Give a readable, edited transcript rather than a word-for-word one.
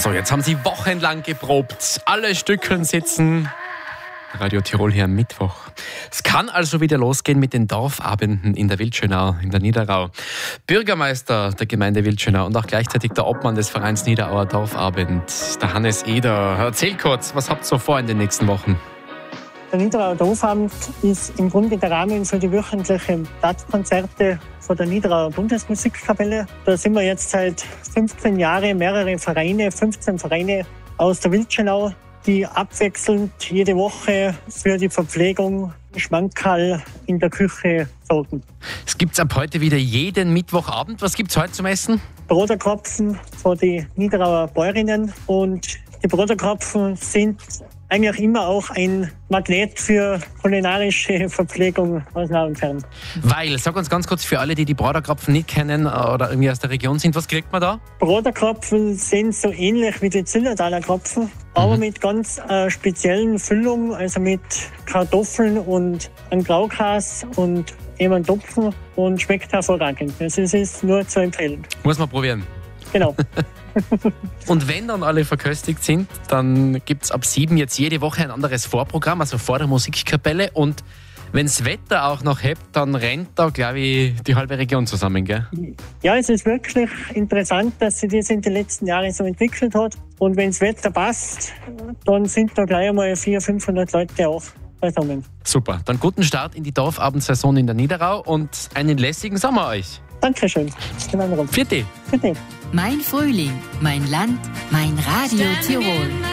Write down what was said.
So, jetzt haben Sie wochenlang geprobt. Alle Stückeln sitzen. Radio Tirol hier am Mittwoch. Es kann also wieder losgehen mit den Dorfabenden in der Wildschönau, in der Niederau. Bürgermeister der Gemeinde Wildschönau und auch gleichzeitig der Obmann des Vereins Niederauer Dorfabend, der Hannes Eder. Erzähl kurz, was habt ihr so vor in den nächsten Wochen? Der Niederauer Dorfabend ist im Grunde der Rahmen für die wöchentlichen Platzkonzerte von der Niederauer Bundesmusikkapelle. Da sind wir jetzt seit 15 Jahren mehrere Vereine, 15 Vereine aus der Wildschönau, die abwechselnd jede Woche für die Verpflegung Schmankerl in der Küche sorgen. Es gibt's ab heute wieder jeden Mittwochabend. Was gibt's heute zum Essen? Broterkrapfen von den Niederauer Bäuerinnen. Und die Broterkrapfen sind eigentlich immer auch ein Magnet für kulinarische Verpflegung aus nah und fern. Weil, sag uns ganz kurz für alle, die Broterkrapfen nicht kennen oder irgendwie aus der Region sind, was kriegt man da? Broterkrapfen sind so ähnlich wie die Zillertaler Krapfen, aber mit ganz speziellen Füllung, also mit Kartoffeln und einem Graukäse und eben einem Topfen und schmeckt hervorragend. Also es ist nur zu empfehlen. Muss man probieren. Genau. Und wenn dann alle verköstigt sind, dann gibt es ab 7 jetzt jede Woche ein anderes Vorprogramm, also vor der Musikkapelle. Und wenn das Wetter auch noch hebt, dann rennt da, glaube ich, die halbe Region zusammen, gell? Ja, es ist wirklich interessant, dass sich das in den letzten Jahren so entwickelt hat. Und wenn das Wetter passt, dann sind da gleich einmal 400-500 Leute auch beisammen. Super, dann guten Start in die Dorfabendsaison in der Niederau und einen lässigen Sommer euch. Dankeschön. Vierte. Bitte. Mein Frühling, mein Land, mein Radio Tirol.